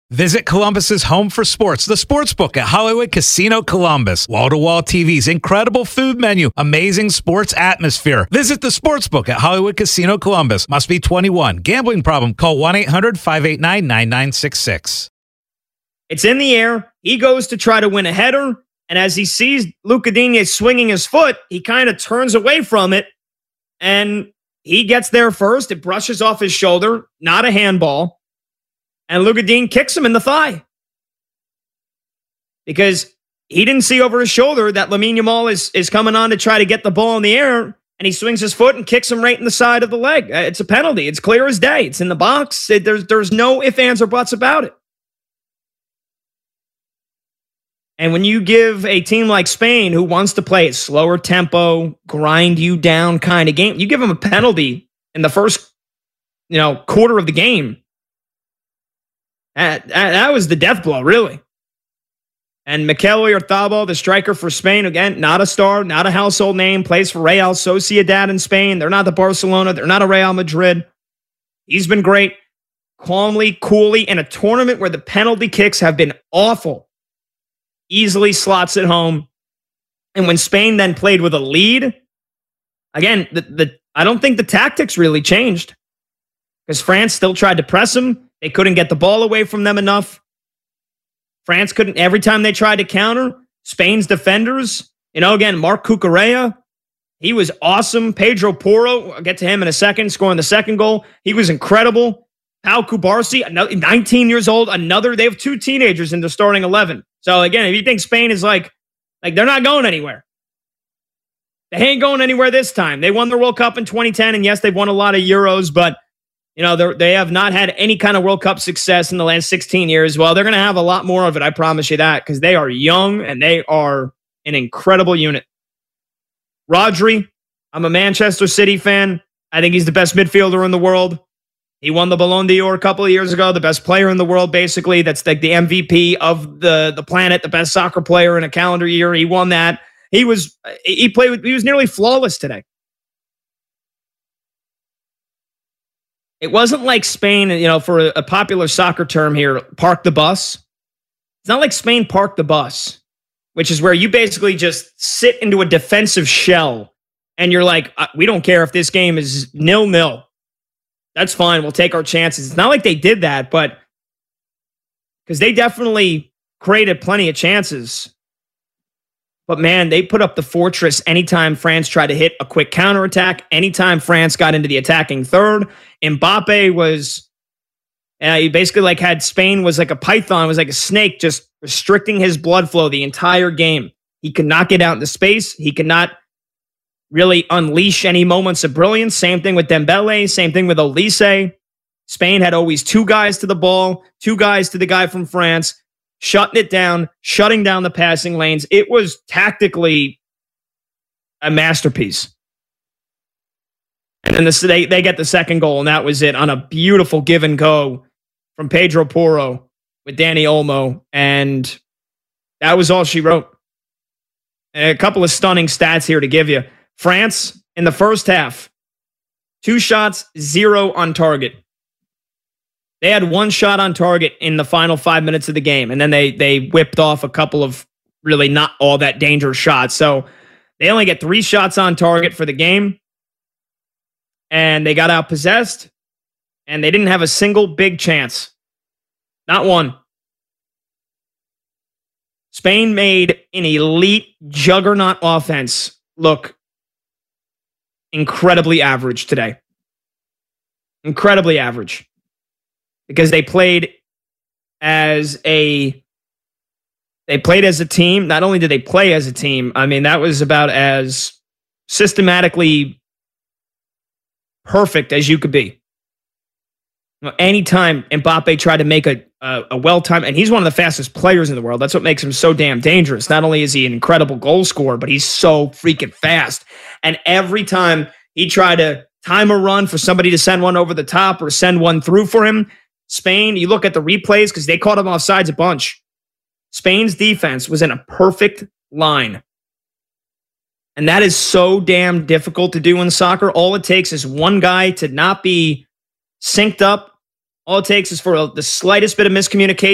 Visit Columbus's home for sports, the Sportsbook at Hollywood Casino Columbus. Wall-to-wall TVs, incredible food menu, amazing sports atmosphere. Visit the Sportsbook at Hollywood Casino Columbus. Must be 21. Gambling problem? Call 1-800-589-9966. It's in the air. He goes to try to win a header, and as he sees Luca Digne swinging his foot, he kind of turns away from it, and he gets there first. It brushes off his shoulder, not a handball. And Luca Digne kicks him in the thigh because he didn't see over his shoulder that Lamine Yamal is coming on to try to get the ball in the air, and he swings his foot and kicks him right in the side of the leg. It's a penalty. It's clear as day. It's in the box. There's no ifs, ands, or buts about it. And when you give a team like Spain, who wants to play a slower tempo, grind you down kind of game, you give them a penalty in the first, quarter of the game. That was the death blow, really. And Mikel Oyarzabal, the striker for Spain, again, not a star, not a household name, plays for Real Sociedad in Spain. They're not the Barcelona. They're not a Real Madrid. He's been great. Calmly, coolly, in a tournament where the penalty kicks have been awful. Easily slots it home. And when Spain then played with a lead, again, I don't think the tactics really changed because France still tried to press them. They couldn't get the ball away from them enough. France couldn't, every time they tried to counter, Spain's defenders, again, Marc Cucurella, he was awesome. Pedro Porro, I'll get to him in a second, scoring the second goal. He was incredible. Pau Cubarsí, 19 years old, they have two teenagers in the starting 11. So again, if you think Spain is like they're not going anywhere. They ain't going anywhere this time. They won the World Cup in 2010, and yes, they've won a lot of Euros, but they have not had any kind of World Cup success in the last 16 years. Well, they're going to have a lot more of it, I promise you that, because they are young and they are an incredible unit. Rodri, I'm a Manchester City fan. I think he's the best midfielder in the world. He won the Ballon d'Or a couple of years ago, the best player in the world, basically. That's like the MVP of the planet, the best soccer player in a calendar year. He won that. He was nearly flawless today. It wasn't like Spain, for a popular soccer term here, park the bus. It's not like Spain parked the bus, which is where you basically just sit into a defensive shell and you're like, we don't care if this game is 0-0. That's fine. We'll take our chances. It's not like they did that, but because they definitely created plenty of chances. But man, they put up the fortress anytime France tried to hit a quick counterattack, anytime France got into the attacking third. Mbappe was, he basically had Spain was like a python, was like a snake, just restricting his blood flow the entire game. He could not get out into space. He could not really unleash any moments of brilliance. Same thing with Dembele, same thing with Olise. Spain had always two guys to the ball, two guys to the guy from France, shutting it down, shutting down the passing lanes. It was tactically a masterpiece. And then they get the second goal, and that was it on a beautiful give and go from Pedro Porro with Dani Olmo. And that was all she wrote. And a couple of stunning stats here to give you. France, in the first half, 2 shots, 0 on target. They had 1 shot on target in the final 5 minutes of the game, and then they whipped off a couple of really not all that dangerous shots. So they only get 3 shots on target for the game, and they got outpossessed, and they didn't have a single big chance. Not one. Spain made an elite juggernaut offense look incredibly average today. Incredibly average. Because they played as a team. Not only did they play as a team, I mean, that was about as systematically perfect as you could be. Anytime Mbappe tried to make a well-timed, and he's one of the fastest players in the world. That's what makes him so damn dangerous. Not only is he an incredible goal scorer, but he's so freaking fast. And every time he tried to time a run for somebody to send one over the top or send one through for him, Spain, you look at the replays because they caught him offsides a bunch. Spain's defense was in a perfect line. And that is so damn difficult to do in soccer. All it takes is one guy to not be synced up. All it takes is for the slightest bit of miscommunication